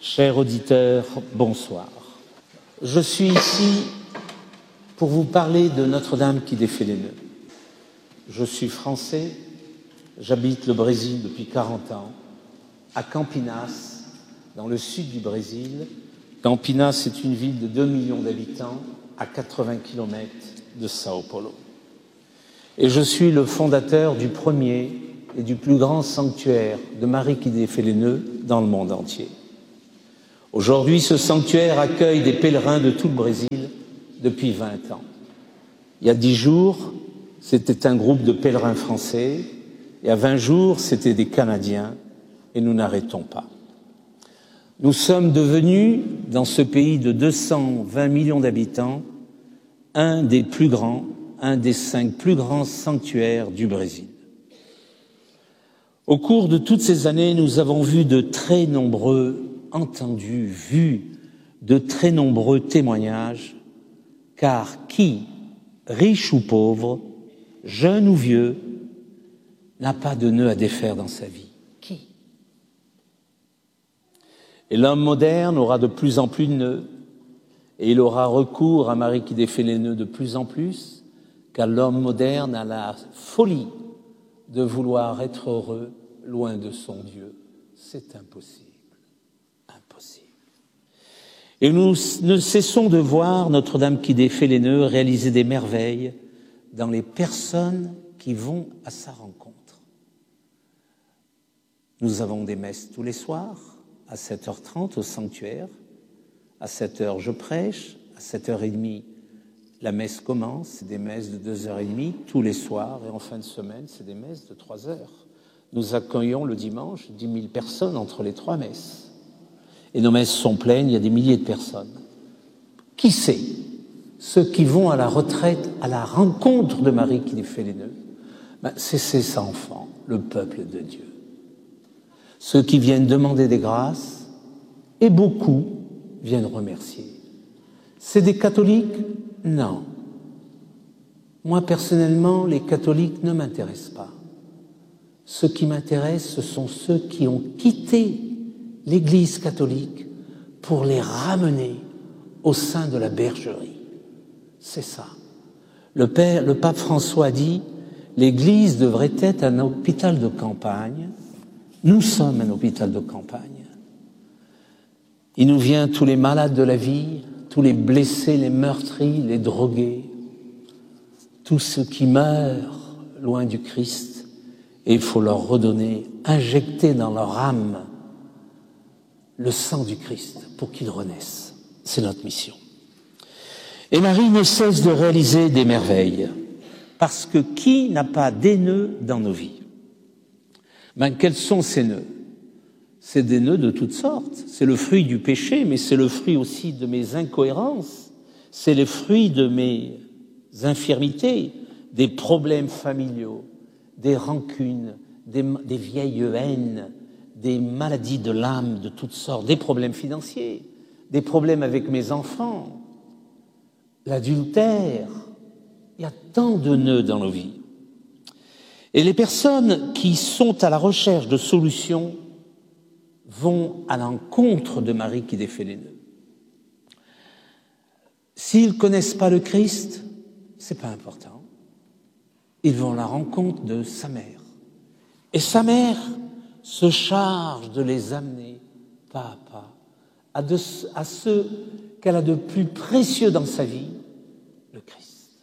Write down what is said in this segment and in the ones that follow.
Chers auditeurs, bonsoir. Je suis ici pour vous parler de Notre-Dame qui défait les nœuds. Je suis français, j'habite le Brésil depuis 40 ans, à Campinas, dans le sud du Brésil. Campinas est une ville de 2 millions d'habitants, à 80 km de Sao Paulo. Et je suis le fondateur du premier et du plus grand sanctuaire de Marie qui défait les nœuds dans le monde entier. Aujourd'hui, ce sanctuaire accueille des pèlerins de tout le Brésil depuis 20 ans. Il y a 10 jours, c'était un groupe de pèlerins français, et à 20 jours, c'était des Canadiens, et nous n'arrêtons pas. Nous sommes devenus, dans ce pays de 220 millions d'habitants, un des 5 plus grands sanctuaires du Brésil. Au cours de toutes ces années, nous avons vu de très nombreux vu de très nombreux témoignages, car qui, riche ou pauvre, jeune ou vieux, n'a pas de nœud à défaire dans sa vie? Qui? Et l'homme moderne aura de plus en plus de nœuds, et il aura recours à Marie qui défait les nœuds de plus en plus, car l'homme moderne a la folie de vouloir être heureux loin de son Dieu. C'est impossible. Et nous ne cessons de voir Notre-Dame qui défait les nœuds réaliser des merveilles dans les personnes qui vont à sa rencontre. Nous avons des messes tous les soirs, à 7h30 au sanctuaire. À 7h, je prêche. À 7h30, la messe commence. C'est des messes de 2h30 tous les soirs. Et en fin de semaine, c'est des messes de 3h. Nous accueillons le dimanche 10 000 personnes entre les 3 messes. Et nos messes sont pleines, il y a des milliers de personnes. Qui sait? Ceux qui vont à la retraite, à la rencontre de Marie qui défait les nœuds, c'est ses enfants, le peuple de Dieu. Ceux qui viennent demander des grâces, et beaucoup viennent remercier. C'est des catholiques? Non. Moi, personnellement, les catholiques ne m'intéressent pas. Ce qui m'intéresse, ce sont ceux qui ont quitté l'Église catholique pour les ramener au sein de la bergerie. C'est ça. Le pape François a dit « l'Église devrait être un hôpital de campagne ». Nous sommes un hôpital de campagne. Il nous vient tous les malades de la vie, tous les blessés, les meurtris, les drogués, tous ceux qui meurent loin du Christ, et il faut leur redonner, injecter dans leur âme le sang du Christ pour qu'ils renaissent. C'est notre mission. Et Marie ne cesse de réaliser des merveilles, parce que qui n'a pas des nœuds dans nos vies? Quels sont ces nœuds? C'est des nœuds de toutes sortes. C'est le fruit du péché, mais c'est le fruit aussi de mes incohérences. C'est le fruit de mes infirmités, des problèmes familiaux, des rancunes, des vieilles haines, des maladies de l'âme de toutes sortes, des problèmes financiers, des problèmes avec mes enfants, l'adultère. Il y a tant de nœuds dans nos vies. Et les personnes qui sont à la recherche de solutions vont à l'encontre de Marie qui défait les nœuds. S'ils ne connaissent pas le Christ, c'est pas important. Ils vont à la rencontre de sa mère. Et sa mère se charge de les amener pas à pas à ce qu'elle a de plus précieux dans sa vie, le Christ.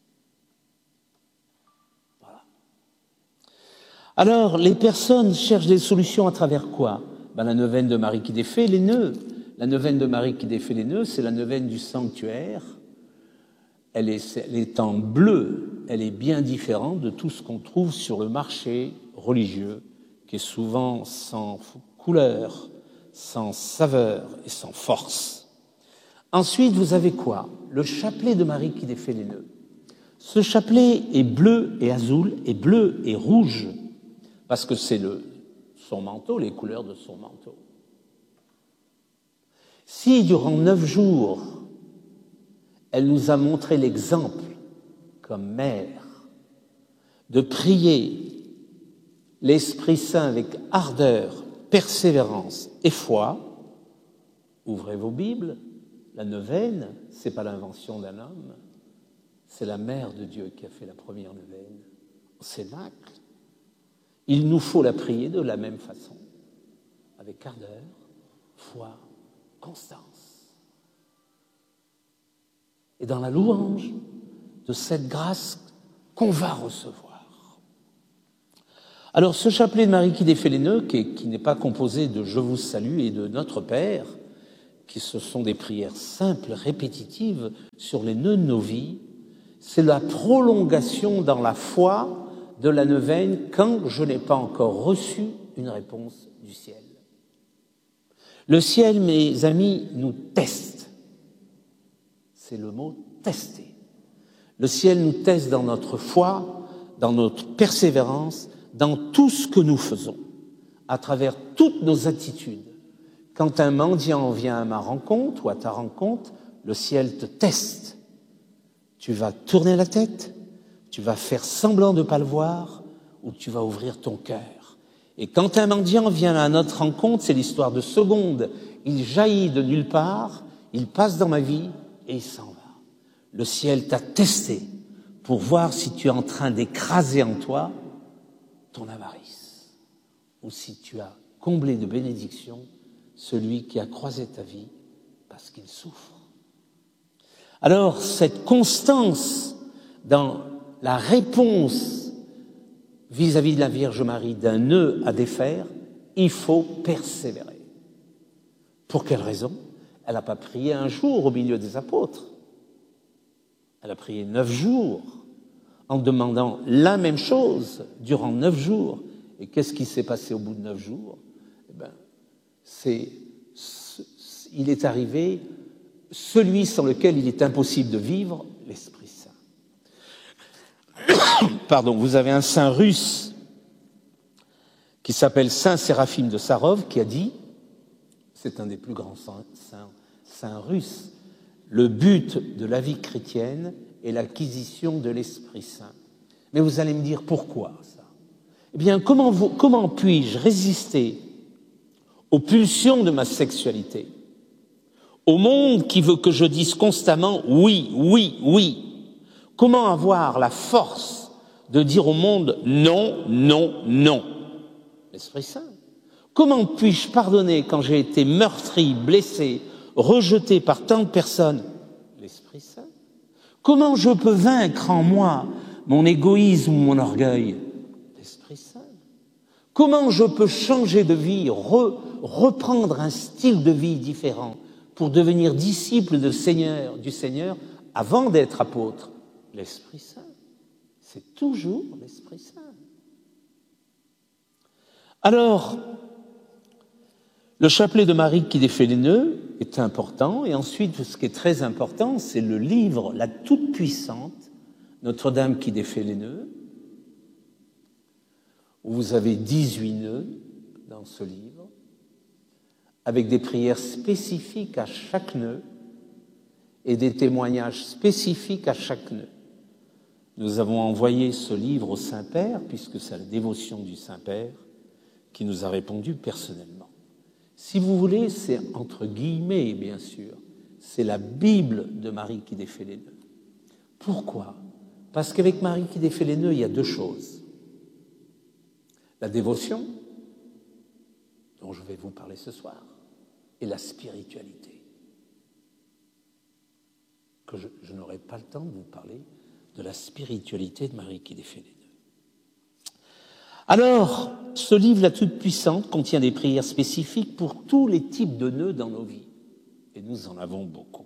Voilà. Alors, les personnes cherchent des solutions à travers quoi? La neuvaine de Marie qui défait les nœuds. La neuvaine de Marie qui défait les nœuds, c'est la neuvaine du sanctuaire. Elle est en bleu, elle est bien différente de tout ce qu'on trouve sur le marché religieux, qui est souvent sans couleur, sans saveur et sans force. Ensuite, vous avez quoi? Le chapelet de Marie qui défait les nœuds. Ce chapelet est bleu et azul, et bleu et rouge, parce que c'est son manteau, les couleurs de son manteau. Si, durant 9 jours, elle nous a montré l'exemple, comme mère, de prier l'Esprit Saint avec ardeur, persévérance et foi, Ouvrez vos Bibles, la neuvaine, ce n'est pas l'invention d'un homme, c'est la mère de Dieu qui a fait la première neuvaine, au Cénacle. Il nous faut la prier de la même façon, avec ardeur, foi, constance. Et dans la louange de cette grâce qu'on va recevoir. Alors ce chapelet de Marie qui défait les nœuds, qui n'est pas composé de « Je vous salue » et de « Notre Père », qui ce sont des prières simples, répétitives sur les nœuds de nos vies, c'est la prolongation dans la foi de la neuvaine quand je n'ai pas encore reçu une réponse du ciel. Le ciel, mes amis, nous teste. C'est le mot « tester ». Le ciel nous teste dans notre foi, dans notre persévérance, dans tout ce que nous faisons, à travers toutes nos attitudes. Quand un mendiant vient à ma rencontre ou à ta rencontre, le ciel te teste. Tu vas tourner la tête, tu vas faire semblant de ne pas le voir, ou tu vas ouvrir ton cœur. Et quand un mendiant vient à notre rencontre, c'est l'histoire de secondes. Il jaillit de nulle part, il passe dans ma vie et il s'en va. Le ciel t'a testé pour voir si tu es en train d'écraser en toi ton avarice, ou si tu as comblé de bénédictions celui qui a croisé ta vie parce qu'il souffre. Alors, cette constance dans la réponse vis-à-vis de la Vierge Marie d'un nœud à défaire, il faut persévérer. Pour quelle raison? Elle n'a pas prié un jour au milieu des apôtres. Elle a prié 9 jours en demandant la même chose durant 9 jours. Et qu'est-ce qui s'est passé au bout de 9 jours? Eh bien, il est arrivé celui sans lequel il est impossible de vivre, l'Esprit Saint. Pardon, vous avez un saint russe qui s'appelle Saint Séraphime de Sarov qui a dit, c'est un des plus grands saints russes, le but de la vie chrétienne est l'acquisition de l'Esprit Saint. Mais vous allez me dire pourquoi ça? Eh bien, comment puis-je résister aux pulsions de ma sexualité, au monde qui veut que je dise constamment oui, oui, oui? Comment avoir la force de dire au monde non, non, non? L'Esprit Saint. Comment puis-je pardonner quand j'ai été meurtri, blessé, rejeté par tant de personnes? L'Esprit Saint. Comment je peux vaincre en moi mon égoïsme ou mon orgueil? L'Esprit Saint. Comment je peux changer de vie, reprendre un style de vie différent pour devenir disciple du Seigneur avant d'être apôtre? L'Esprit Saint. C'est toujours l'Esprit Saint. Alors, le chapelet de Marie qui défait les nœuds est important, et ensuite, ce qui est très important, c'est le livre, la toute-puissante, Notre-Dame qui défait les nœuds, où vous avez 18 nœuds dans ce livre, avec des prières spécifiques à chaque nœud et des témoignages spécifiques à chaque nœud. Nous avons envoyé ce livre au Saint-Père, puisque c'est la dévotion du Saint-Père qui nous a répondu personnellement. Si vous voulez, c'est entre guillemets, bien sûr, c'est la Bible de Marie qui défait les nœuds. Pourquoi? Parce qu'avec Marie qui défait les nœuds, il y a 2 choses. La dévotion, dont je vais vous parler ce soir, et la spiritualité. Que je n'aurai pas le temps de vous parler de la spiritualité de Marie qui défait les nœuds. Alors, ce livre, La Toute-Puissante, contient des prières spécifiques pour tous les types de nœuds dans nos vies. Et nous en avons beaucoup.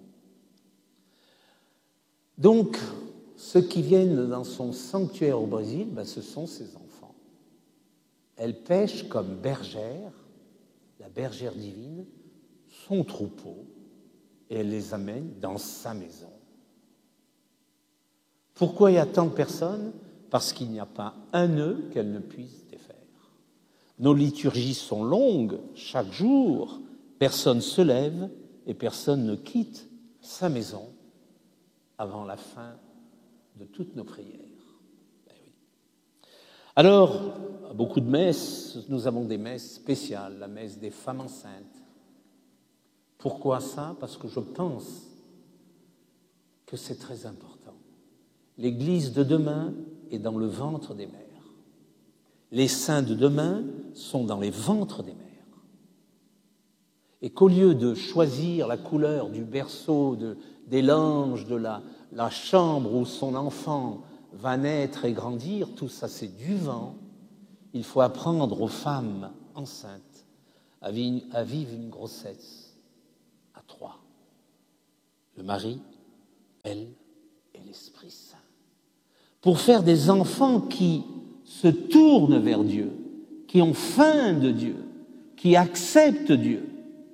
Donc, ceux qui viennent dans son sanctuaire au Brésil, ce sont ses enfants. Elle pêche comme bergère, la bergère divine, son troupeau, et elle les amène dans sa maison. Pourquoi il y a tant de personnes? Parce qu'il n'y a pas un nœud qu'elle ne puisse défaire. Nos liturgies sont longues, chaque jour, personne se lève et personne ne quitte sa maison avant la fin de toutes nos prières. Oui. Alors, à beaucoup de messes, nous avons des messes spéciales, la messe des femmes enceintes, Pourquoi ça? Parce que je pense que c'est très important. L'Église de demain est dans le ventre des mères. Les saints de demain sont dans les ventres des mères. Et qu'au lieu de choisir la couleur du berceau, des langes, de la chambre où son enfant va naître et grandir, tout ça c'est du vent, il faut apprendre aux femmes enceintes à vivre une grossesse à 3. Le mari, elle et l'Esprit Saint. Pour faire des enfants qui se tournent vers Dieu, qui ont faim de Dieu, qui acceptent Dieu.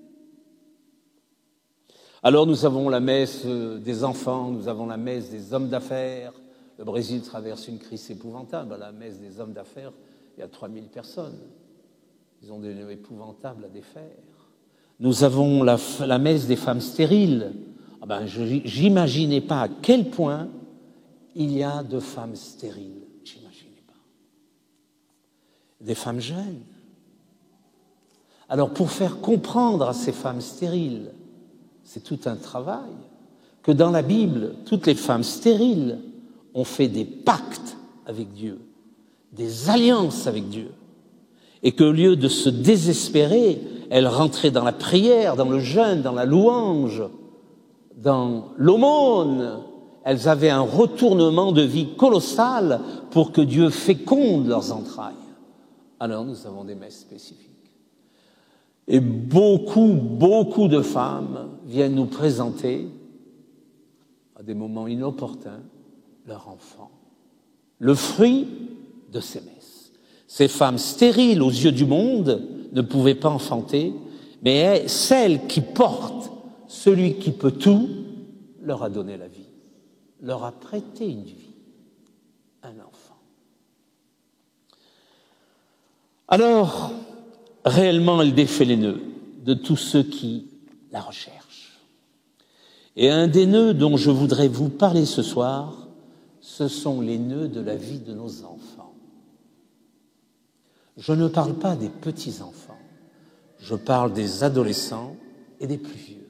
Alors nous avons la messe des enfants, nous avons la messe des hommes d'affaires. Le Brésil traverse une crise épouvantable. À la messe des hommes d'affaires, il y a 3000 personnes. Ils ont des nœuds épouvantables à défaire. Nous avons la messe des femmes stériles. J'imaginais pas à quel point il y a de femmes stériles. J'imaginais pas. Des femmes jeunes. Alors pour faire comprendre à ces femmes stériles, c'est tout un travail, que dans la Bible, toutes les femmes stériles ont fait des pactes avec Dieu, des alliances avec Dieu, et qu'au lieu de se désespérer, elles rentraient dans la prière, dans le jeûne, dans la louange, dans l'aumône. Elles avaient un retournement de vie colossal pour que Dieu féconde leurs entrailles. Alors nous avons des messes spécifiques. Et beaucoup de femmes viennent nous présenter, à des moments inopportuns, leur enfant. Le fruit de ces messes. Ces femmes stériles aux yeux du monde ne pouvaient pas enfanter, mais celle qui porte celui qui peut tout leur a donné la vie, leur a prêté une vie, un enfant. Alors, réellement, elle défait les nœuds de tous ceux qui la recherchent. Et un des nœuds dont je voudrais vous parler ce soir, ce sont les nœuds de la vie de nos enfants. Je ne parle pas des petits-enfants, je parle des adolescents et des plus vieux.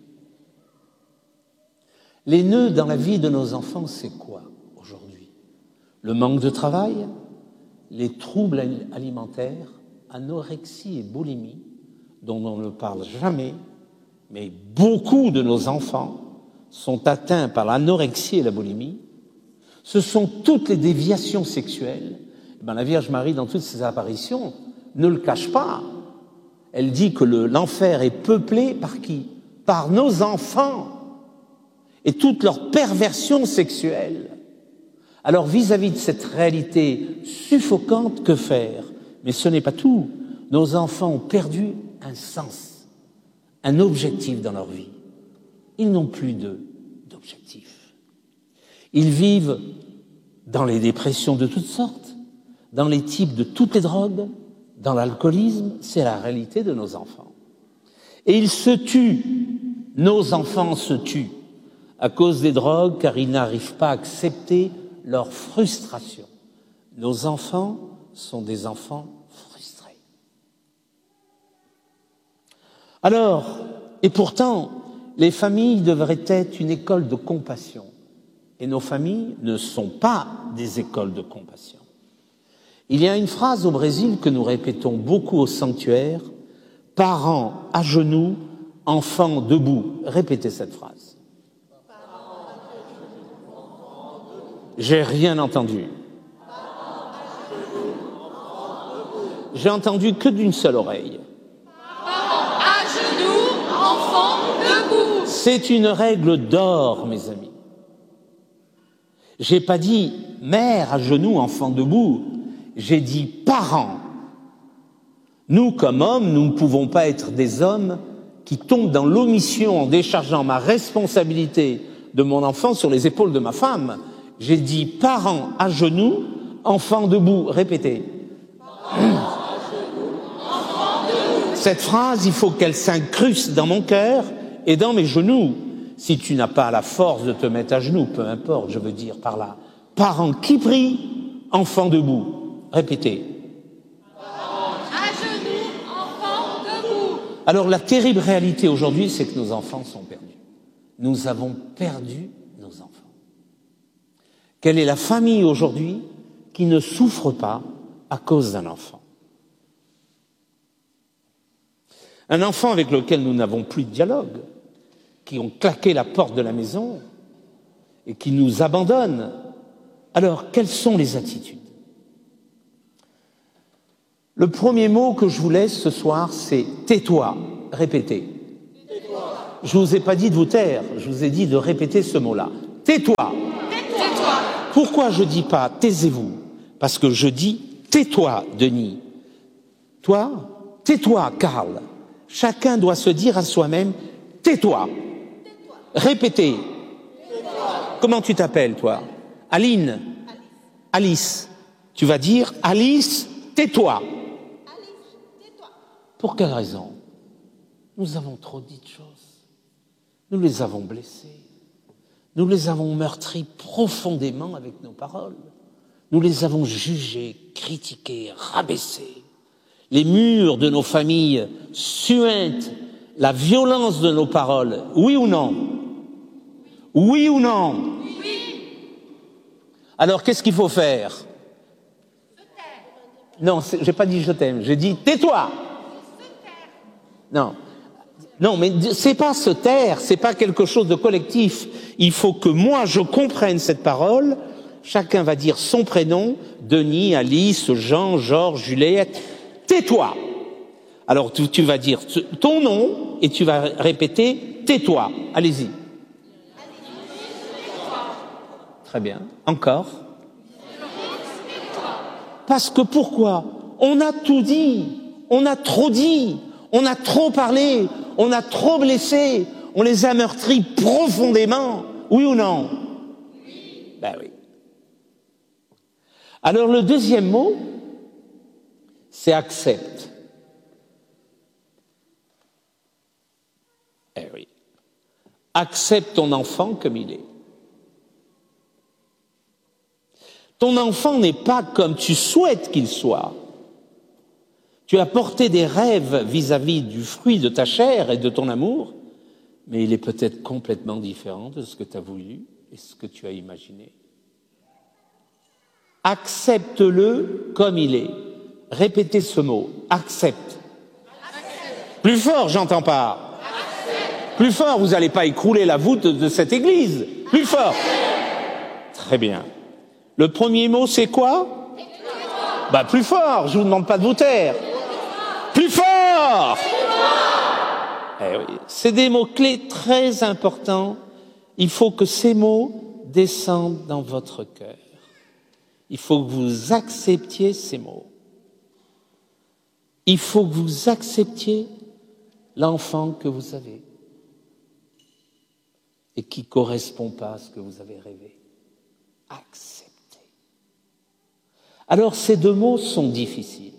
Les nœuds dans la vie de nos enfants, c'est quoi aujourd'hui? Le manque de travail, les troubles alimentaires, anorexie et boulimie, dont on ne parle jamais, mais beaucoup de nos enfants sont atteints par l'anorexie et la boulimie. Ce sont toutes les déviations sexuelles. La Vierge Marie, dans toutes ses apparitions, ne le cache pas. Elle dit que l'enfer est peuplé par qui? Par nos enfants et toute leur perversion sexuelle. Alors vis-à-vis de cette réalité suffocante, que faire? Mais ce n'est pas tout. Nos enfants ont perdu un sens, un objectif dans leur vie. Ils n'ont plus d'objectif. Ils vivent dans les dépressions de toutes sortes, dans les types de toutes les drogues, dans l'alcoolisme. C'est la réalité de nos enfants. Et ils se tuent. Nos enfants se tuent à cause des drogues, car ils n'arrivent pas à accepter leur frustration. Nos enfants sont des enfants frustrés. Alors, et pourtant, les familles devraient être une école de compassion. Et nos familles ne sont pas des écoles de compassion. Il y a une phrase au Brésil que nous répétons beaucoup au sanctuaire: parents à genoux, enfants debout. Répétez cette phrase. J'ai rien entendu. J'ai entendu que d'une seule oreille. Parents à genoux, enfants debout. C'est une règle d'or, mes amis. J'ai pas dit mère à genoux, enfant debout. J'ai dit parents. Nous, comme hommes, nous ne pouvons pas être des hommes qui tombent dans l'omission en déchargeant ma responsabilité de mon enfant sur les épaules de ma femme. J'ai dit parents à genoux, enfants debout. Répétez. Cette phrase, il faut qu'elle s'incruste dans mon cœur et dans mes genoux. Si tu n'as pas la force de te mettre à genoux, peu importe, je veux dire par là. Parents qui prient, enfants debout. Répétez. Parents à genoux, enfants debout. Alors la terrible réalité aujourd'hui, c'est que nos enfants sont perdus. Nous avons perdu nos enfants. Quelle est la famille aujourd'hui qui ne souffre pas à cause d'un enfant? Un enfant avec lequel nous n'avons plus de dialogue, qui ont claqué la porte de la maison et qui nous abandonne. Alors, quelles sont les attitudes? Le premier mot que je vous laisse ce soir, c'est « tais-toi ». Répétez. Tais-toi. Je ne vous ai pas dit de vous taire, je vous ai dit de répéter ce mot-là. Tais-toi. Tais-toi. Pourquoi je ne dis pas « taisez-vous » ? Parce que je dis « tais-toi, Denis ». Toi, tais-toi, Karl. Chacun doit se dire à soi-même « tais-toi ». Répétez. Tais-toi. Comment tu t'appelles, toi? Aline. Alice. Tu vas dire « Alice, tais-toi ». Pour quelle raison? Nous avons trop dit de choses. Nous les avons blessés. Nous les avons meurtris profondément avec nos paroles. Nous les avons jugés, critiqués, rabaissés. Les murs de nos familles suintent la violence de nos paroles. Oui ou non? Oui ou non? Oui. Alors qu'est-ce qu'il faut faire? Non, j'ai pas dit je t'aime, j'ai dit tais-toi. Non, non, mais c'est pas se taire, c'est pas quelque chose de collectif. Il faut que moi je comprenne cette parole. Chacun va dire son prénom, Denis, Alice, Jean, Georges, Juliette. Tais-toi. Alors tu vas dire ton nom et tu vas répéter tais-toi. Allez-y. Très bien. Encore. Parce que pourquoi? On a tout dit, on a trop dit, on a trop parlé, on a trop blessé, on les a meurtris profondément. Oui ou non? Oui. Ben oui. Alors le deuxième mot, c'est accepte. Eh oui. Accepte ton enfant comme il est. Ton enfant n'est pas comme tu souhaites qu'il soit. Tu as porté des rêves vis-à-vis du fruit de ta chair et de ton amour, mais il est peut-être complètement différent de ce que tu as voulu et ce que tu as imaginé. Accepte-le comme il est. Répétez ce mot, accepte. Accepte. Plus fort, j'entends pas. Accepte. Plus fort, vous n'allez pas écrouler la voûte de cette église. Plus fort. Très bien. Le premier mot, c'est quoi? Bah, plus fort, je vous demande pas de vous taire. Plus fort. Eh oui, c'est des mots-clés très importants. Il faut que ces mots descendent dans votre cœur. Il faut que vous acceptiez ces mots. Il faut que vous acceptiez l'enfant que vous avez et qui ne correspond pas à ce que vous avez rêvé. Acceptez. Alors ces deux mots sont difficiles.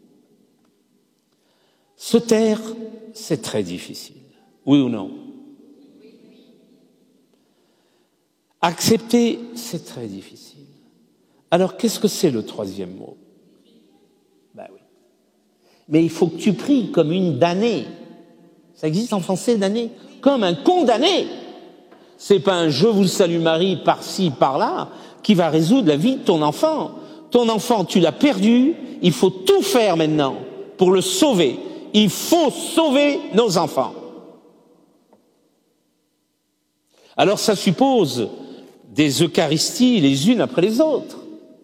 Se taire, c'est très difficile. Oui ou non? Accepter, c'est très difficile. Alors qu'est-ce que c'est le troisième mot? Ben oui. Mais il faut que tu pries comme une damnée. Ça existe en français, damnée? Comme un condamné. C'est pas un « je vous salue Marie » par-ci, par-là qui va résoudre la vie de ton enfant. Ton enfant, tu l'as perdu, il faut tout faire maintenant pour le sauver. Il faut sauver nos enfants. Alors ça suppose des Eucharisties les unes après les autres.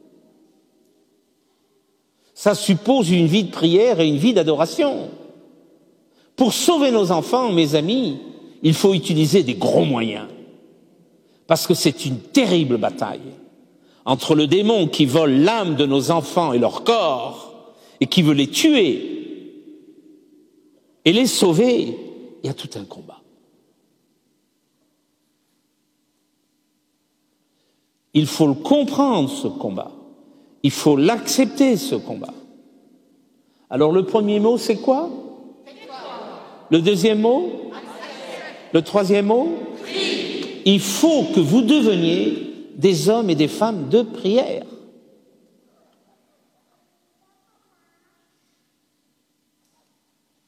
Ça suppose une vie de prière et une vie d'adoration. Pour sauver nos enfants, mes amis, il faut utiliser des gros moyens. Parce que c'est une terrible bataille entre le démon qui vole l'âme de nos enfants et leur corps et qui veut les tuer et les sauver. Il y a tout un combat. Il faut le comprendre, ce combat. Il faut l'accepter, ce combat. Alors le premier mot, c'est quoi? Le deuxième mot? Le troisième mot? Il faut que vous deveniez des hommes et des femmes de prière.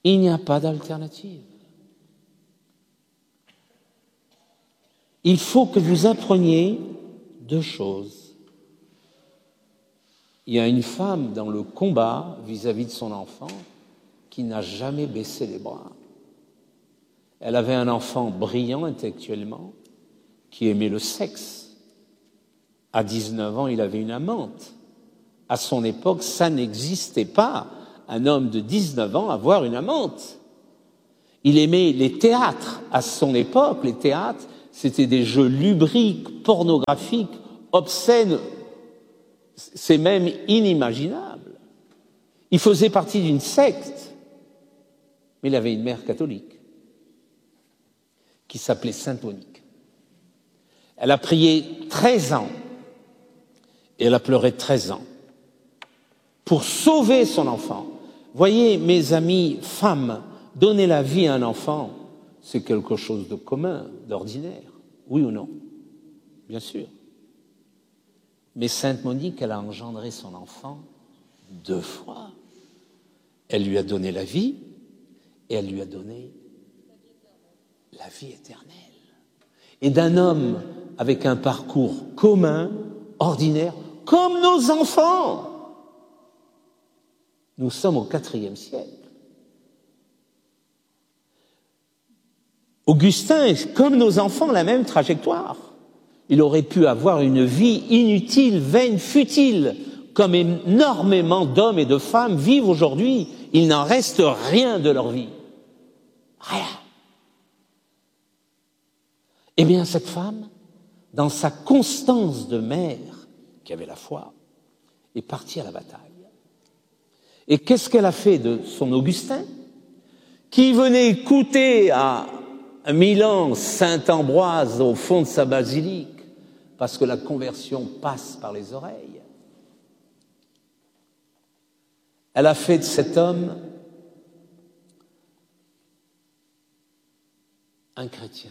Il n'y a pas d'alternative. Il faut que vous appreniez 2 choses. Il y a une femme dans le combat vis-à-vis de son enfant qui n'a jamais baissé les bras. Elle avait un enfant brillant intellectuellement, qui aimait le sexe. À 19 ans, il avait une amante. À son époque, ça n'existait pas, un homme de 19 ans avoir une amante. Il aimait les théâtres. À son époque, les théâtres, c'était des jeux lubriques, pornographiques, obscènes. C'est même inimaginable. Il faisait partie d'une secte, mais il avait une mère catholique qui s'appelait Sainte Monique. Elle a prié 13 ans et elle a pleuré 13 ans pour sauver son enfant. Voyez, mes amis femmes, donner la vie à un enfant, c'est quelque chose de commun, d'ordinaire. Oui ou non? Bien sûr. Mais Sainte Monique, elle a engendré son enfant 2 fois. Elle lui a donné la vie et elle lui a donné la vie éternelle. Et d'un homme avec un parcours commun, ordinaire, comme nos enfants. Nous sommes au IVe siècle. Augustin est comme nos enfants, la même trajectoire. Il aurait pu avoir une vie inutile, vaine, futile, comme énormément d'hommes et de femmes vivent aujourd'hui. Il n'en reste rien de leur vie. Rien. Eh bien, cette femme, dans sa constance de mère, qui avait la foi, est partie à la bataille. Et qu'est-ce qu'elle a fait de son Augustin, qui venait écouter à Milan Saint-Ambroise au fond de sa basilique, parce que la conversion passe par les oreilles. Elle a fait de cet homme un chrétien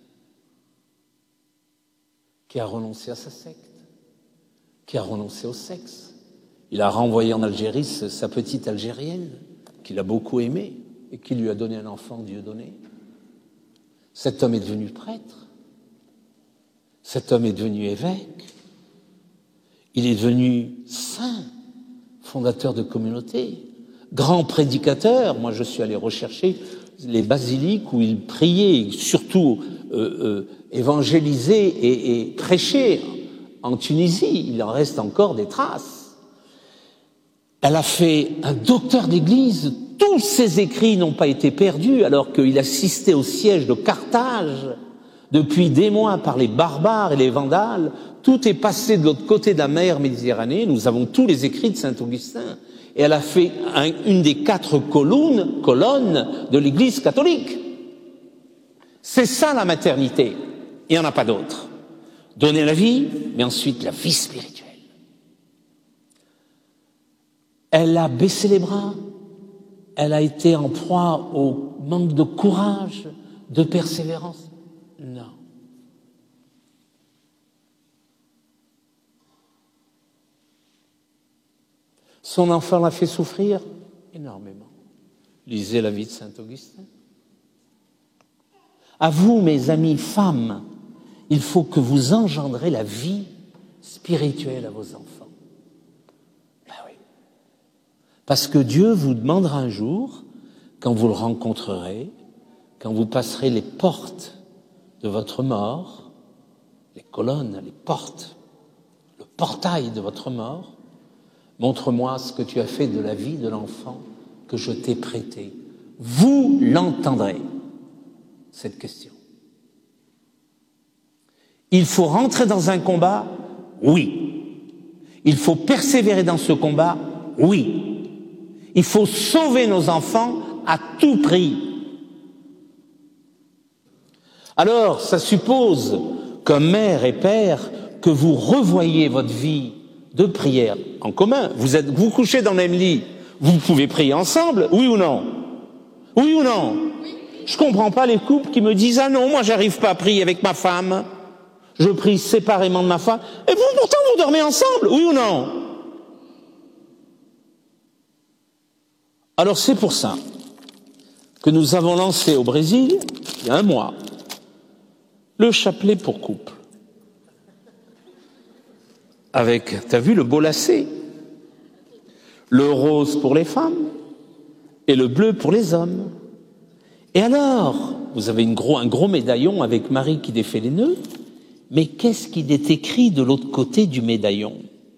qui a renoncé à sa secte, qui a renoncé au sexe. Il a renvoyé en Algérie sa petite Algérienne, qu'il a beaucoup aimée et qui lui a donné un enfant Dieudonné. Cet homme est devenu prêtre. Cet homme est devenu évêque. Il est devenu saint, fondateur de communauté, grand prédicateur. Moi, je suis allé rechercher les basiliques où il priait, surtout évangélisait et prêchait en Tunisie. Il en reste encore des traces. Elle a fait un docteur d'église. Tous ses écrits n'ont pas été perdus alors qu'il assistait au siège de Carthage depuis des mois par les barbares et les vandales. Tout est passé de l'autre côté de la mer Méditerranée. Nous avons tous les écrits de saint Augustin. Et elle a fait une des 4 colonnes de l'Église catholique. C'est ça la maternité. Il n'y en a pas d'autre. Donner la vie, mais ensuite la vie spirituelle. Elle a baissé les bras. Elle a été en proie au manque de courage, de persévérance. Non. Son enfant l'a fait souffrir énormément. Lisez la vie de saint Augustin. À vous, mes amis femmes, il faut que vous engendrez la vie spirituelle à vos enfants. Ben oui. Parce que Dieu vous demandera un jour, quand vous le rencontrerez, quand vous passerez les portes de votre mort, les colonnes, les portes, le portail de votre mort, montre-moi ce que tu as fait de la vie de l'enfant que je t'ai prêté. Vous l'entendrez, cette question. Il faut rentrer dans un combat, oui. Il faut persévérer dans ce combat, oui. Il faut sauver nos enfants à tout prix. Alors, ça suppose, comme mère et père, que vous revoyez votre vie de prière en commun. Vous couchez dans le même lit, vous pouvez prier ensemble, oui ou non? Oui ou non? Oui. Je comprends pas les couples qui me disent « Ah non, moi j'arrive pas à prier avec ma femme, je prie séparément de ma femme. » Et vous, pourtant, vous dormez ensemble, oui ou non? Alors c'est pour ça que nous avons lancé au Brésil, il y a un mois, le chapelet pour couple. Avec, t'as vu le beau lacet, le rose pour les femmes et le bleu pour les hommes. Et alors, vous avez un gros médaillon avec Marie qui défait les nœuds, mais qu'est-ce qu'il est écrit de l'autre côté du médaillon?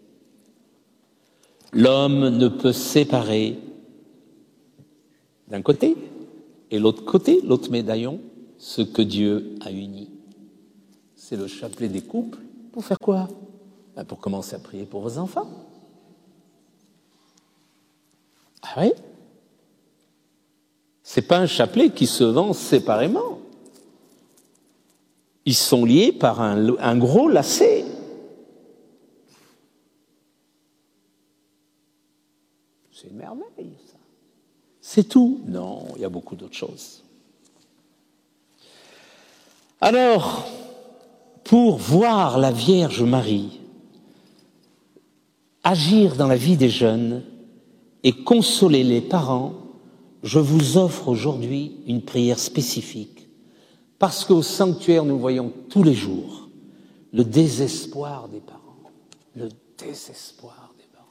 L'homme ne peut séparer d'un côté et l'autre côté, l'autre médaillon, ce que Dieu a uni. C'est le chapelet des couples. Pour faire quoi? Pour commencer à prier pour vos enfants. Ah oui? C'est pas un chapelet qui se vend séparément. Ils sont liés par un gros lacet. C'est une merveille, ça. C'est tout? Non, il y a beaucoup d'autres choses. Alors, pour voir la Vierge Marie agir dans la vie des jeunes et consoler les parents, je vous offre aujourd'hui une prière spécifique, parce qu'au sanctuaire, nous voyons tous les jours le désespoir des parents, le désespoir des parents.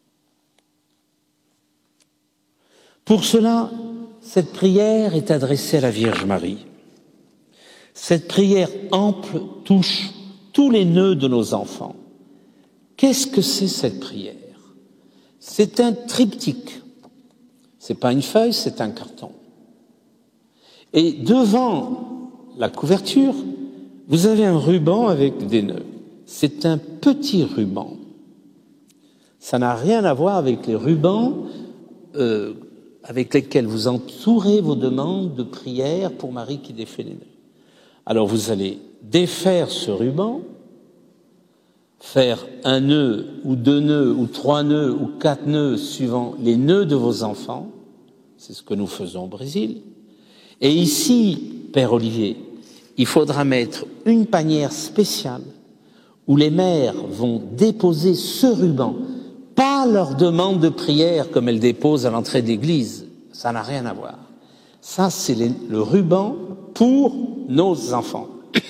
Pour cela, cette prière est adressée à la Vierge Marie. Cette prière ample touche tous les nœuds de nos enfants. Qu'est-ce que c'est cette prière? C'est un triptyque. C'est pas une feuille, c'est un carton. Et devant la couverture, vous avez un ruban avec des nœuds. C'est un petit ruban. Ça n'a rien à voir avec les rubans avec lesquels vous entourez vos demandes de prière pour Marie qui défait les nœuds. Alors vous allez défaire ce ruban, faire un nœud ou 2 nœuds ou 3 nœuds ou 4 nœuds suivant les nœuds de vos enfants. C'est ce que nous faisons au Brésil. Et ici, Père Olivier, il faudra mettre une panière spéciale où les mères vont déposer ce ruban, pas leur demande de prière comme elles déposent à l'entrée de l'église. Ça n'a rien à voir. Ça, c'est le ruban pour nos enfants.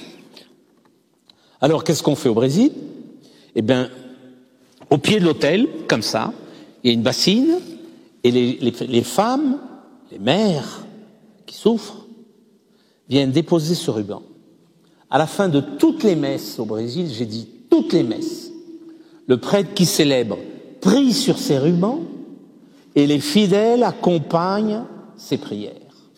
Alors, qu'est-ce qu'on fait au Brésil? Eh bien, au pied de l'autel, comme ça, il y a une bassine, et les femmes, les mères qui souffrent, viennent déposer ce ruban. À la fin de toutes les messes au Brésil, j'ai dit toutes les messes, le prêtre qui célèbre prie sur ces rubans et les fidèles accompagnent ces prières.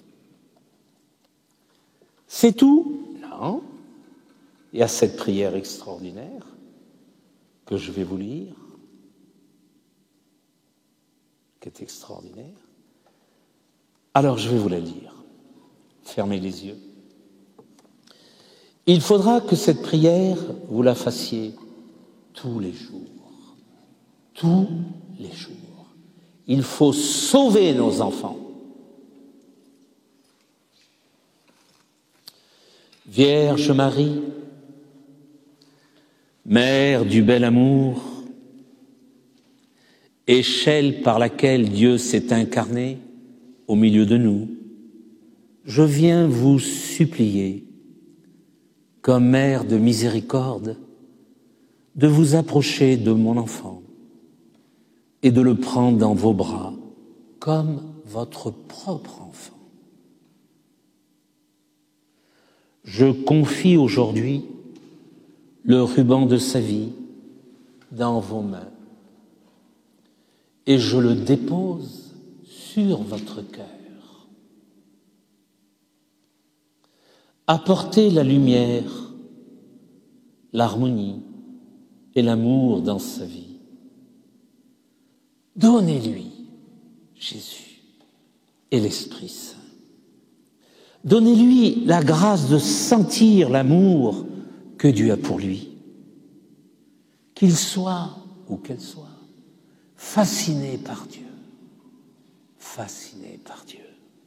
C'est tout? Non. Il y a cette prière extraordinaire que je vais vous lire, qui est extraordinaire. Alors je vais vous la lire. Fermez les yeux. Il faudra que cette prière, vous la fassiez tous les jours. Tous les jours. Il faut sauver nos enfants. Vierge Marie, Mère du bel amour, échelle par laquelle Dieu s'est incarné au milieu de nous, je viens vous supplier, comme mère de miséricorde, de vous approcher de mon enfant et de le prendre dans vos bras comme votre propre enfant. Je confie aujourd'hui le ruban de sa vie dans vos mains et je le dépose sur votre cœur. Apportez la lumière, l'harmonie et l'amour dans sa vie. Donnez-lui Jésus et l'Esprit Saint. Donnez-lui la grâce de sentir l'amour que Dieu a pour lui. Qu'il soit, ou qu'elle soit, fasciné par Dieu. Fasciné par Dieu.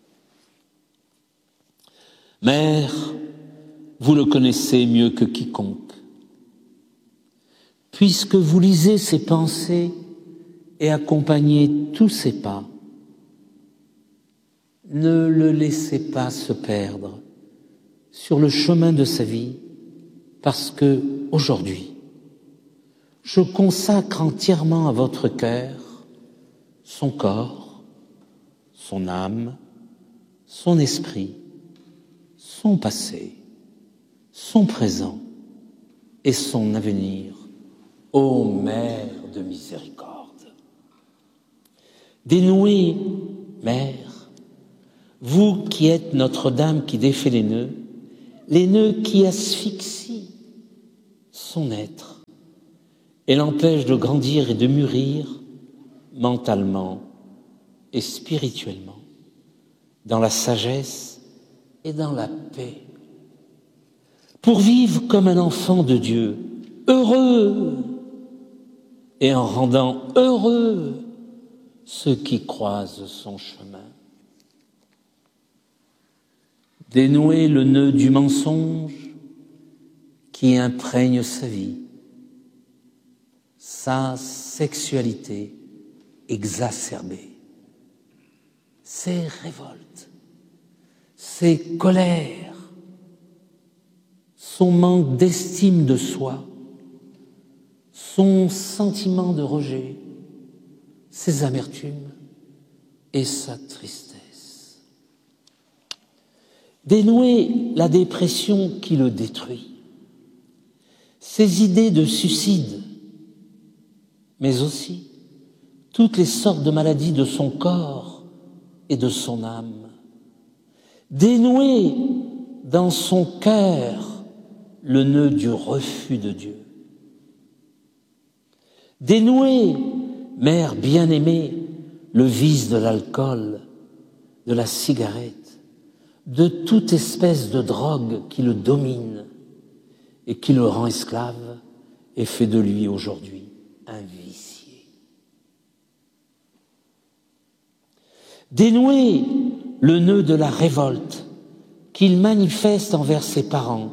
Mère, vous le connaissez mieux que quiconque. Puisque vous lisez ses pensées et accompagnez tous ses pas, Ne le laissez pas se perdre sur le chemin de sa vie, parce que aujourd'hui, je consacre entièrement à votre cœur son corps, son âme, son esprit, son passé, son présent et son avenir, ô Mère de miséricorde. Dénouez, Mère, vous qui êtes Notre-Dame qui défait les nœuds qui asphyxient son être et l'empêchent de grandir et de mûrir mentalement et spirituellement, dans la sagesse et dans la paix, pour vivre comme un enfant de Dieu, heureux, et en rendant heureux ceux qui croisent son chemin. Dénouer le nœud du mensonge qui imprègne sa vie, sa sexualité exacerbée, ses révoltes, ses colères, son manque d'estime de soi, son sentiment de rejet, ses amertumes et sa tristesse. Dénouer la dépression qui le détruit, ses idées de suicide, mais aussi toutes les sortes de maladies de son corps et de son âme. Dénouer dans son cœur le nœud du refus de Dieu. Dénouer, Mère bien-aimée, le vice de l'alcool, de la cigarette, de toute espèce de drogue qui le domine et qui le rend esclave et fait de lui aujourd'hui un vicié. Dénouer le nœud de la révolte qu'il manifeste envers ses parents,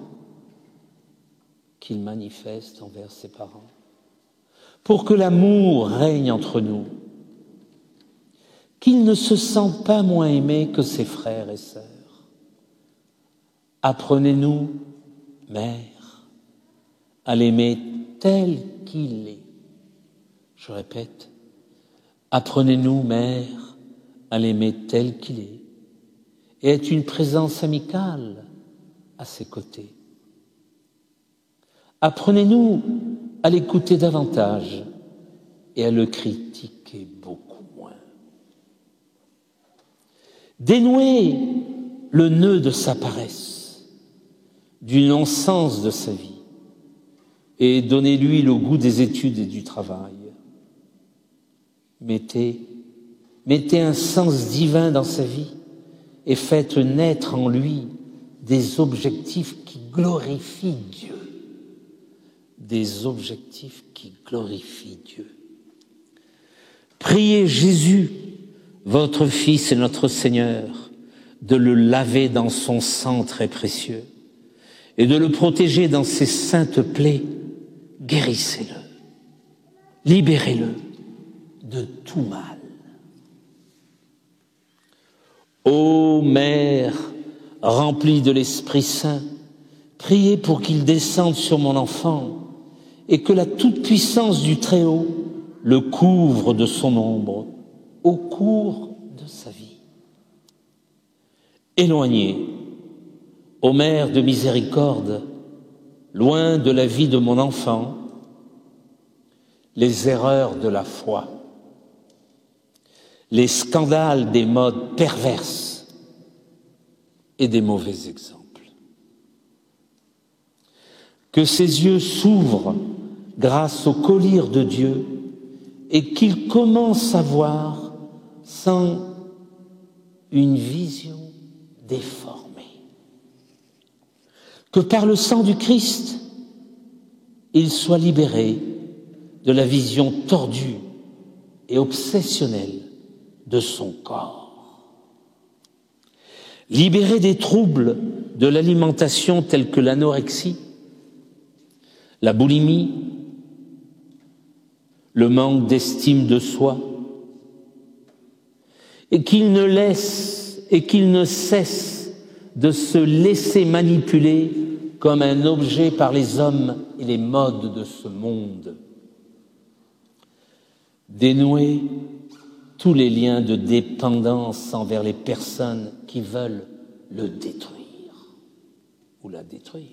pour que l'amour règne entre nous, qu'il ne se sente pas moins aimé que ses frères et sœurs. Apprenez-nous, Mère, à l'aimer tel qu'il est. Je répète, apprenez-nous, Mère, à l'aimer tel qu'il est et être une présence amicale à ses côtés. Apprenez-nous à l'écouter davantage et à le critiquer beaucoup moins. Dénouez le nœud de sa paresse, du non-sens de sa vie, et donnez-lui le goût des études et du travail. Mettez un sens divin dans sa vie et faites naître en lui des objectifs qui glorifient Dieu. Des objectifs qui glorifient Dieu. Priez Jésus, votre Fils et notre Seigneur, de le laver dans son sang très précieux et de le protéger dans ses saintes plaies. Guérissez-le, libérez-le de tout mal. Ô Mère, remplie de l'Esprit Saint, priez pour qu'il descende sur mon enfant et que la toute-puissance du Très-Haut le couvre de son ombre au cours de sa vie. Éloignez, ô Mère de miséricorde, loin de la vie de mon enfant, les erreurs de la foi, les scandales des modes perverses et des mauvais exemples. Que ses yeux s'ouvrent grâce au collier de Dieu et qu'il commence à voir sans une vision déformée. Que par le sang du Christ, il soit libéré de la vision tordue et obsessionnelle de son corps. Libéré des troubles de l'alimentation tels que l'anorexie, la boulimie, le manque d'estime de soi, et qu'il ne laisse et qu'il ne cesse de se laisser manipuler comme un objet par les hommes et les modes de ce monde. Dénouer tous les liens de dépendance envers les personnes qui veulent le détruire ou la détruire,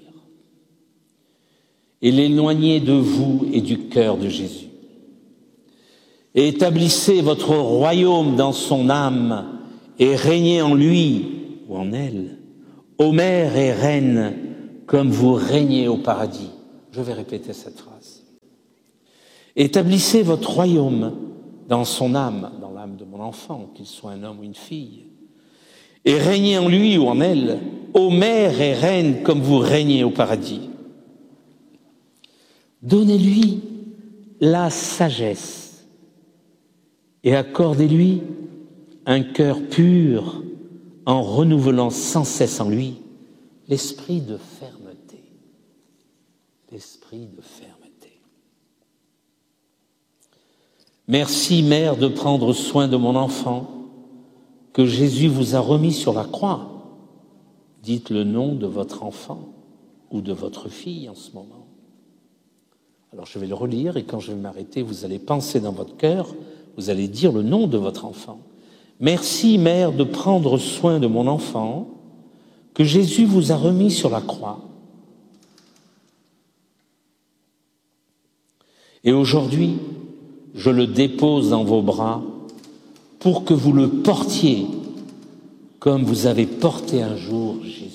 et l'éloigner de vous et du cœur de Jésus. Et établissez votre royaume dans son âme et régnez en lui ou en elle, ô mère et reine, comme vous régnez au paradis. Je vais répéter cette phrase. Établissez votre royaume dans son âme, dans l'âme de mon enfant, qu'il soit un homme ou une fille, et régnez en lui ou en elle, ô mère et reine, comme vous régnez au paradis. Donnez-lui la sagesse et accordez-lui un cœur pur en renouvelant sans cesse en lui l'esprit de fermeté. L'esprit de fermeté. Merci, Mère, de prendre soin de mon enfant que Jésus vous a remis sur la croix. Dites le nom de votre enfant ou de votre fille en ce moment. Alors je vais le relire et quand je vais m'arrêter, vous allez penser dans votre cœur, vous allez dire le nom de votre enfant. Merci, Mère, de prendre soin de mon enfant que Jésus vous a remis sur la croix. Et aujourd'hui, je le dépose dans vos bras pour que vous le portiez comme vous avez porté un jour Jésus.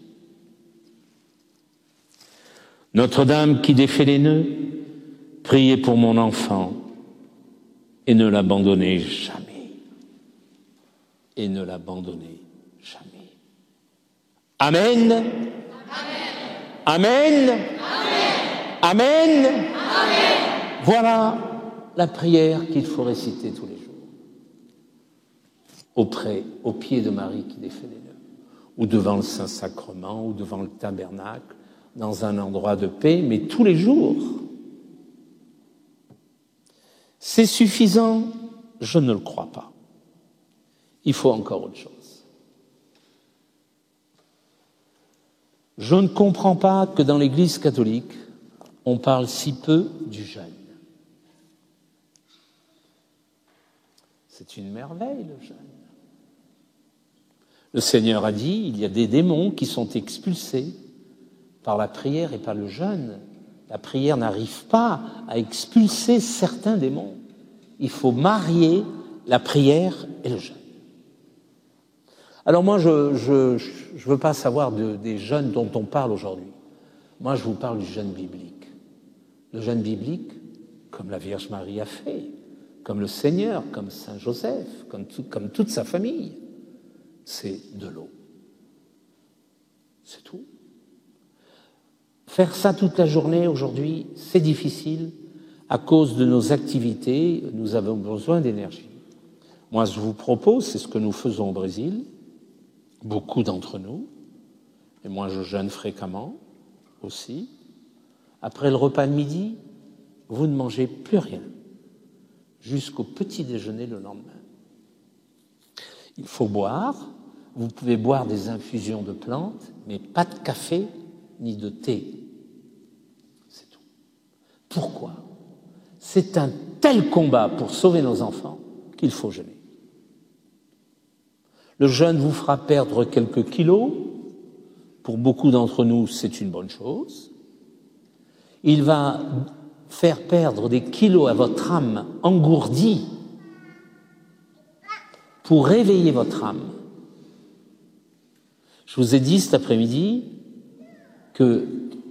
Notre-Dame qui défait les nœuds, priez pour mon enfant et ne l'abandonnez jamais. Et ne l'abandonnez jamais. Amen. Amen. Amen. Amen. Amen. Amen. Voilà la prière qu'il faut réciter tous les jours. Au pied de Marie qui défait les nœuds, ou devant le Saint-Sacrement, ou devant le tabernacle, dans un endroit de paix, mais tous les jours. C'est suffisant? Je ne le crois pas. Il faut encore autre chose. Je ne comprends pas que dans l'Église catholique, on parle si peu du jeûne. C'est une merveille, le jeûne. Le Seigneur a dit, il y a des démons qui sont expulsés par la prière et par le jeûne. La prière n'arrive pas à expulser certains démons. Il faut marier la prière et le jeûne. Alors moi, je veux pas savoir des jeûnes dont on parle aujourd'hui. Moi, je vous parle du jeûne biblique. Le jeûne biblique, comme la Vierge Marie a fait, comme le Seigneur, comme Saint Joseph, comme toute sa famille, c'est de l'eau. C'est tout. Faire ça toute la journée aujourd'hui, c'est difficile. À cause de nos activités, nous avons besoin d'énergie. Moi, je vous propose, c'est ce que nous faisons au Brésil, beaucoup d'entre nous, et moi je jeûne fréquemment aussi. Après le repas de midi, vous ne mangez plus rien, jusqu'au petit déjeuner le lendemain. Il faut boire, vous pouvez boire des infusions de plantes, mais pas de café ni de thé. C'est tout. Pourquoi ? C'est un tel combat pour sauver nos enfants qu'il faut jeûner. Le jeûne vous fera perdre quelques kilos. Pour beaucoup d'entre nous, c'est une bonne chose. Il va faire perdre des kilos à votre âme engourdie pour réveiller votre âme. Je vous ai dit cet après-midi qu'il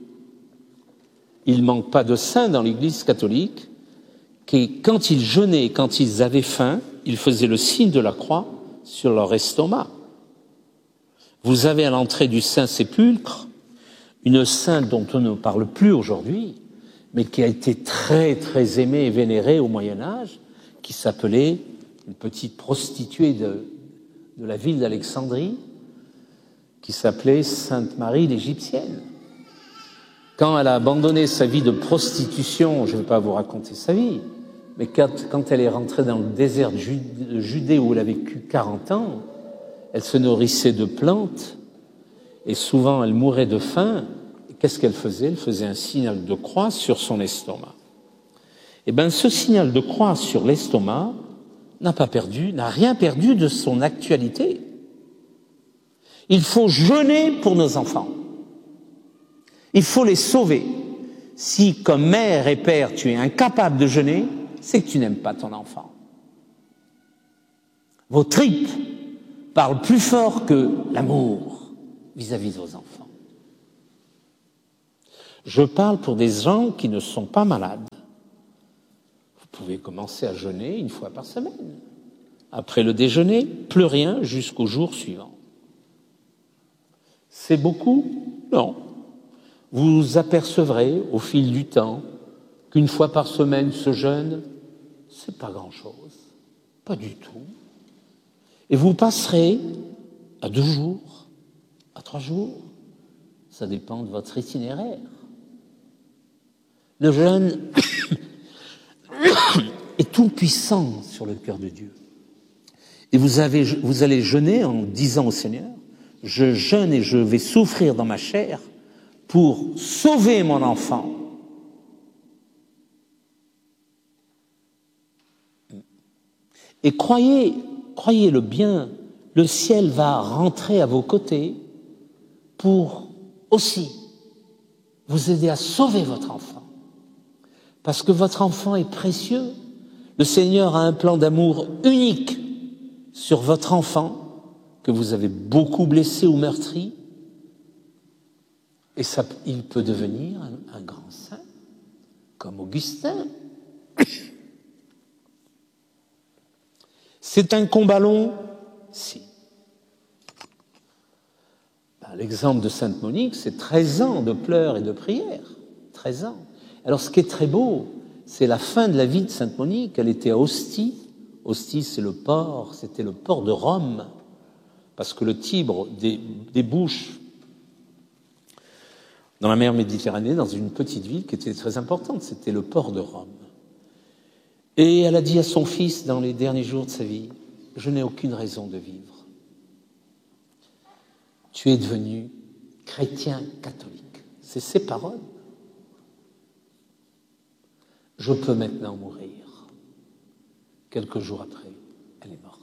ne manque pas de saints dans l'Église catholique qui, quand ils jeûnaient, quand ils avaient faim, ils faisaient le signe de la croix sur leur estomac. Vous avez à l'entrée du Saint-Sépulcre une sainte dont on ne parle plus aujourd'hui, mais qui a été très très aimée et vénérée au Moyen-Âge, qui s'appelait une petite prostituée de la ville d'Alexandrie, qui s'appelait Sainte Marie l'Égyptienne. Quand elle a abandonné sa vie de prostitution, je ne vais pas vous raconter sa vie, mais quand elle est rentrée dans le désert de Judée où elle a vécu 40 ans, elle se nourrissait de plantes et souvent elle mourait de faim. Et qu'est-ce qu'elle faisait? Elle faisait un signal de croix sur son estomac. Eh bien, ce signal de croix sur l'estomac n'a rien perdu de son actualité. Il faut jeûner pour nos enfants. Il faut les sauver. Si, comme mère et père, tu es incapable de jeûner, c'est que tu n'aimes pas ton enfant. Vos tripes parlent plus fort que l'amour vis-à-vis de vos enfants. Je parle pour des gens qui ne sont pas malades. Vous pouvez commencer à jeûner 1 fois par semaine. Après le déjeuner, plus rien jusqu'au jour suivant. C'est beaucoup? Non. Vous apercevrez au fil du temps qu'1 fois par semaine, ce jeûne, c'est pas grand-chose. Pas du tout. Et vous passerez à 2 jours, à 3 jours. Ça dépend de votre itinéraire. Le jeûne est tout puissant sur le cœur de Dieu. Et vous allez jeûner en disant au Seigneur, je jeûne et je vais souffrir dans ma chair pour sauver mon enfant. Et croyez-le bien, le ciel va rentrer à vos côtés pour aussi vous aider à sauver votre enfant. Parce que votre enfant est précieux. Le Seigneur a un plan d'amour unique sur votre enfant que vous avez beaucoup blessé ou meurtri. Et ça, il peut devenir un grand saint, comme Augustin. C'est un combat long? Si. L'exemple de Sainte Monique, c'est 13 ans de pleurs et de prières. 13 ans. Alors, ce qui est très beau, c'est la fin de la vie de Sainte Monique. Elle était à Ostie. Ostie, c'est le port, c'était le port de Rome. Parce que le Tibre débouche dans la mer Méditerranée, dans une petite ville qui était très importante. C'était le port de Rome. Et elle a dit à son fils dans les derniers jours de sa vie, « Je n'ai aucune raison de vivre. Tu es devenu chrétien catholique. » C'est ses paroles. « Je peux maintenant mourir. » Quelques jours après, elle est morte.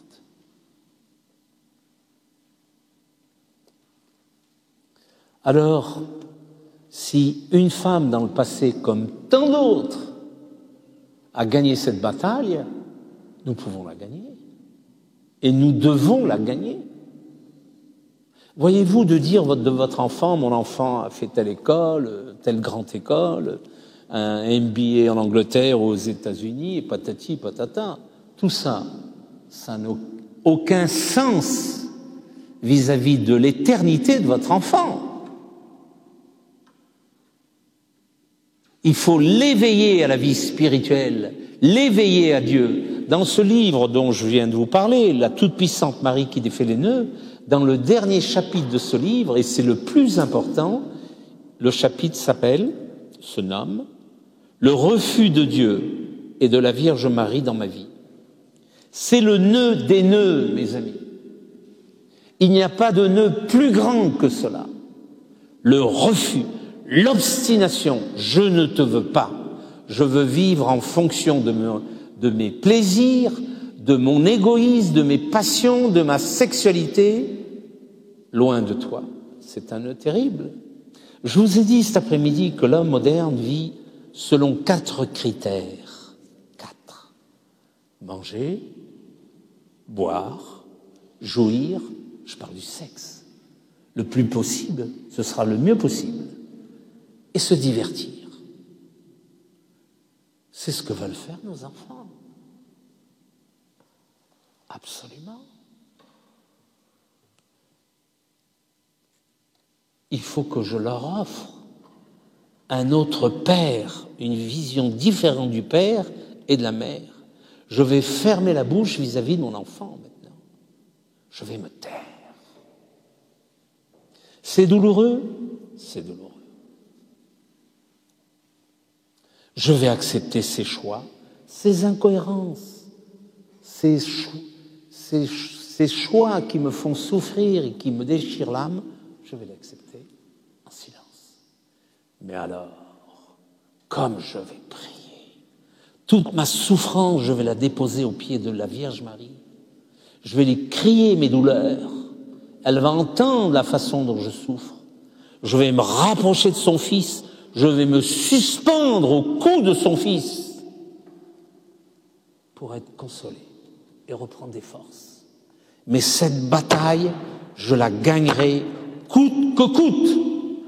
Alors, si une femme dans le passé, comme tant d'autres, a gagné cette bataille, nous pouvons la gagner. Et nous devons la gagner. Voyez-vous, de dire de votre enfant, mon enfant a fait telle école, telle grande école, un MBA en Angleterre ou aux États-Unis, et patati patata, tout ça, ça n'a aucun sens vis-à-vis de l'éternité de votre enfant. Il faut l'éveiller à la vie spirituelle, l'éveiller à Dieu. Dans ce livre dont je viens de vous parler, La toute-puissante Marie qui défait les nœuds, dans le dernier chapitre de ce livre, et c'est le plus important, le chapitre se nomme « Le refus de Dieu et de la Vierge Marie dans ma vie ». C'est le nœud des nœuds, mes amis. Il n'y a pas de nœud plus grand que cela. Le refus. L'obstination, je ne te veux pas, je veux vivre en fonction de mes plaisirs, de mon égoïsme, de mes passions, de ma sexualité, loin de toi. C'est un nœud terrible. Je vous ai dit cet après-midi que l'homme moderne vit selon 4 critères. 4. Manger, boire, jouir, je parle du sexe. Le plus possible, ce sera le mieux possible. Et se divertir. C'est ce que veulent faire nos enfants. Absolument. Il faut que je leur offre un autre père, une vision différente du père et de la mère. Je vais fermer la bouche vis-à-vis de mon enfant maintenant. Je vais me taire. C'est douloureux? C'est douloureux. Je vais accepter ses choix, ses incohérences, ses ces choix qui me font souffrir et qui me déchirent l'âme, je vais l'accepter en silence. Mais alors, comme je vais prier, toute ma souffrance, je vais la déposer aux pieds de la Vierge Marie. Je vais lui crier mes douleurs. Elle va entendre la façon dont je souffre. Je vais me rapprocher de son Fils. Je vais me suspendre au cou de son Fils pour être consolé et reprendre des forces. Mais cette bataille, je la gagnerai coûte que coûte.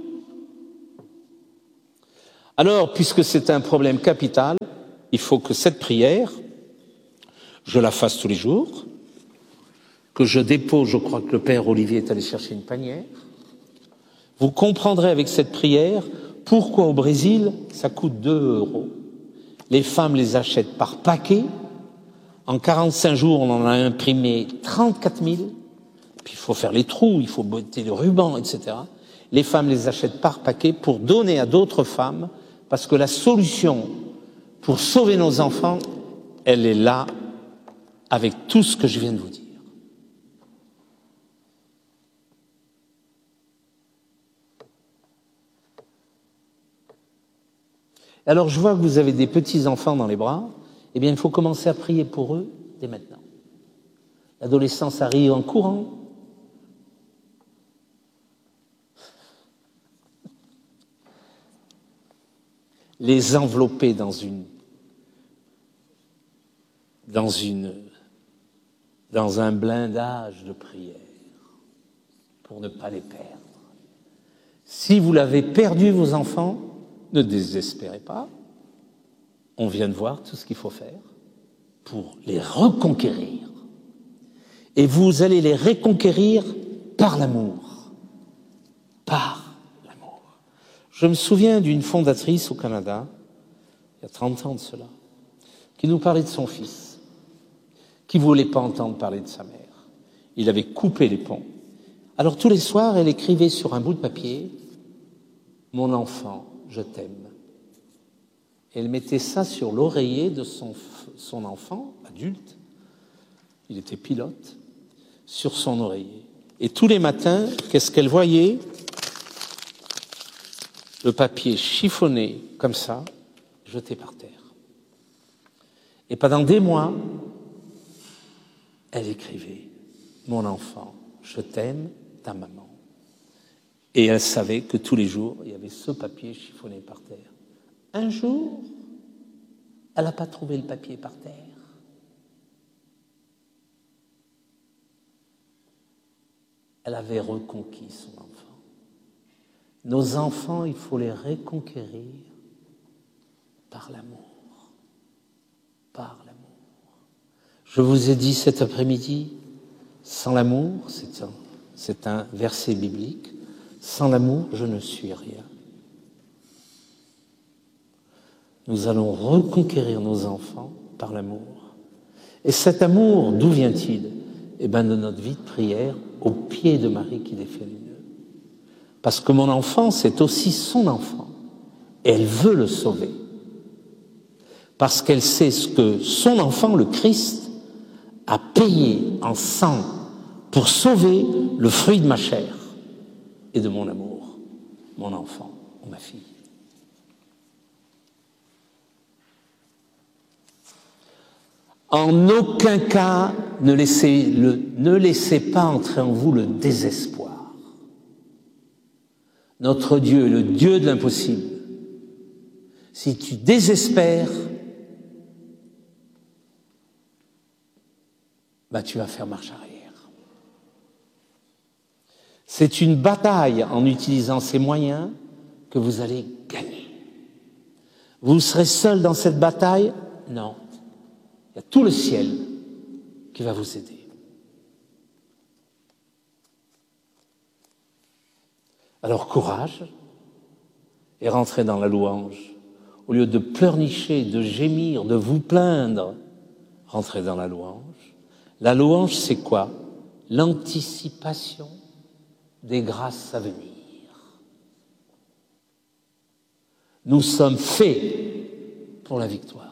Alors, puisque c'est un problème capital, il faut que cette prière, je la fasse tous les jours, que je dépose, je crois que le Père Olivier est allé chercher une panière. Vous comprendrez avec cette prière pourquoi au Brésil, ça coûte 2 €. Les femmes les achètent par paquet. En 45 jours, on en a imprimé 34 000. Puis il faut faire les trous, il faut botter le ruban, etc. Les femmes les achètent par paquet pour donner à d'autres femmes, parce que la solution pour sauver nos enfants, elle est là, avec tout ce que je viens de vous dire. Alors je vois que vous avez des petits-enfants dans les bras, eh bien il faut commencer à prier pour eux dès maintenant. L'adolescence arrive en courant. Les envelopper dans un blindage de prière pour ne pas les perdre. Si vous l'avez perdu, vos enfants, ne désespérez pas. On vient de voir tout ce qu'il faut faire pour les reconquérir. Et vous allez les reconquérir par l'amour. Par l'amour. Je me souviens d'une fondatrice au Canada, il y a 30 ans de cela, qui nous parlait de son fils, qui ne voulait pas entendre parler de sa mère. Il avait coupé les ponts. Alors tous les soirs, elle écrivait sur un bout de papier « Mon enfant, je t'aime ». Elle mettait ça sur l'oreiller de son enfant, adulte, il était pilote, sur son oreiller. Et tous les matins, qu'est-ce qu'elle voyait? Le papier chiffonné comme ça, jeté par terre. Et pendant des mois, elle écrivait « Mon enfant, je t'aime, ta maman ». Et elle savait que tous les jours, il y avait ce papier chiffonné par terre. Un jour, elle n'a pas trouvé le papier par terre. Elle avait reconquis son enfant. Nos enfants, il faut les reconquérir par l'amour. Par l'amour. Je vous ai dit cet après-midi, sans l'amour, c'est un verset biblique, sans l'amour, je ne suis rien. Nous allons reconquérir nos enfants par l'amour. Et cet amour, d'où vient-il? Eh bien, de notre vie de prière au pied de Marie qui défait les nœuds. Parce que mon enfant, c'est aussi son enfant. Et elle veut le sauver. Parce qu'elle sait ce que son enfant, le Christ, a payé en sang pour sauver le fruit de ma chair et de mon amour, mon enfant ou ma fille. En aucun cas, ne laissez pas entrer en vous le désespoir. Notre Dieu est le Dieu de l'impossible. Si tu désespères, tu vas faire marche arrière. C'est une bataille en utilisant ces moyens que vous allez gagner. Vous serez seul dans cette bataille? Non. Il y a tout le ciel qui va vous aider. Alors courage et rentrez dans la louange. Au lieu de pleurnicher, de gémir, de vous plaindre, rentrez dans la louange. La louange, c'est quoi? L'anticipation des grâces à venir. Nous sommes faits pour la victoire.